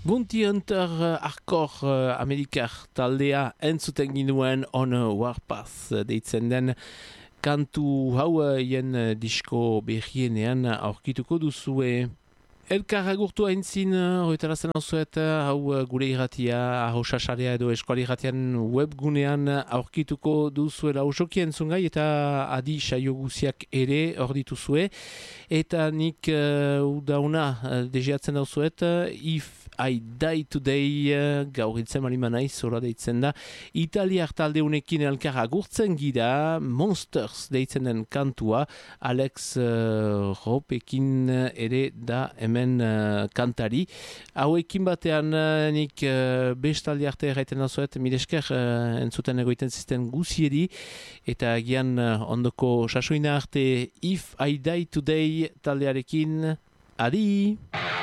Gunti Hunter arkor amerikar taldea entzuten ginuen on Warpath deitzen den kantu hau jen disko berrienean aurkituko duzue. Elkar agurtu haintzin, horretarazten hauzuet, hau gure irratia, ahosasarea edo eskuali irratian webgunean aurkituko duzuela usokien zungai eta adi saio guziak ere hor dituzue. Eta nik udauna dejeatzen hauzuet, If I Die Today, gaur hiltzen malima naiz, zora deitzen da. Italiar taldeunekin elkar agurtzen gira, Monsters deitzen den kantua, Alex Ropekin ere da hemen kantari. Hauekin batean nik bestaldi arte erraiten dazuet, milesker entzuten egoiten zisten guziedi, eta agian ondoko sasoina arte If I Die Today taldearekin, adi!